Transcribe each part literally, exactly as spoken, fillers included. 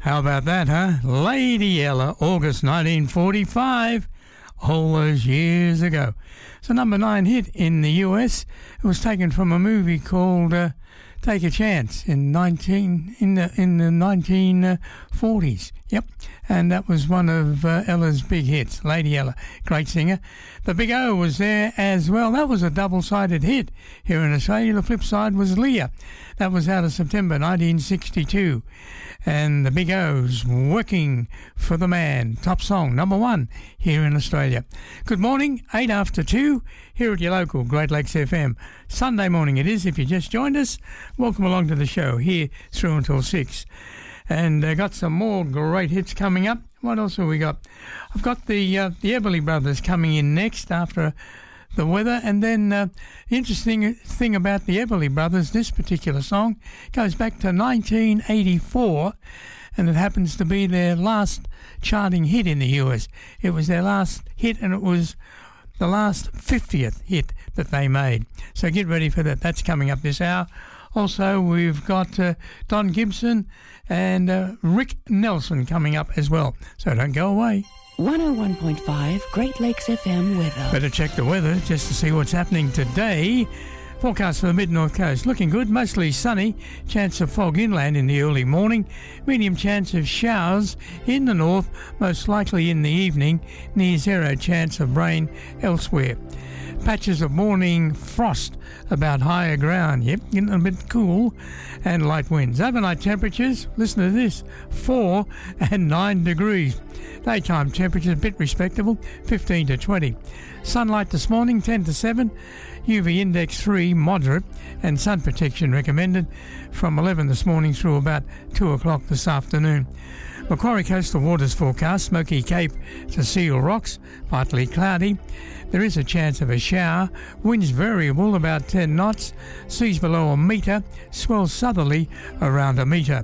How about that, huh? Lady Ella, August nineteen forty-five, all those years ago. It's a number nine hit in the U S. It was taken from a movie called uh, Take a Chance in nineteen in the in the nineteen forties. Yep, and that was one of uh, Ella's big hits. Lady Ella, great singer. The Big O was there as well. That was a double-sided hit here in Australia. The flip side was Leah. That was out of September nineteen sixty-two. And the Big O's Working for the Man, top song, number one here in Australia. Good morning, eight after two, here at your local Great Lakes F M. Sunday morning it is, if you just joined us. Welcome along to the show, here through until six. And I uh, got some more great hits coming up. What else have we got? I've got the, uh, the Everly Brothers coming in next after the weather, and then uh, the interesting thing about the Everly Brothers, this particular song goes back to nineteen eighty-four, and it happens to be their last charting hit in the U S. It was their last hit, and it was the last fiftieth hit that they made. So get ready for that. That's coming up this hour. Also, we've got uh, Don Gibson and uh, Rick Nelson coming up as well. So don't go away. one oh one point five Great Lakes F M weather. Better check the weather just to see what's happening today. Forecast for the mid-north coast. Looking good, mostly sunny. Chance of fog inland in the early morning. Medium chance of showers in the north, most likely in the evening. Near zero chance of rain elsewhere. Patches of morning frost about higher ground. Yep, getting a bit cool. And light winds. Overnight temperatures, listen to this, four and nine degrees. Daytime temperatures a bit respectable, fifteen to twenty. Sunlight this morning, ten to seven. U V index three, moderate. And sun protection recommended from eleven this morning through about two o'clock this afternoon. Macquarie coastal waters forecast, Smoky Cape to Seal Rocks, partly cloudy. There is a chance of a shower. Winds variable about ten knots. Seas below a metre. Swells southerly around a metre.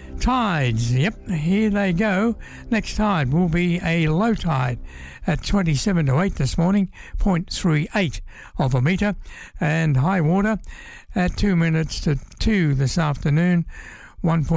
Tides, yep, here they go. Next tide will be a low tide at twenty-seven to eight this morning, zero point three eight of a metre. And high water at two minutes to two this afternoon, one point